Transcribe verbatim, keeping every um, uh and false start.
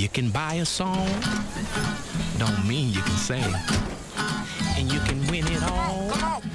You can buy a song, don't mean you can sing. And you can win it all.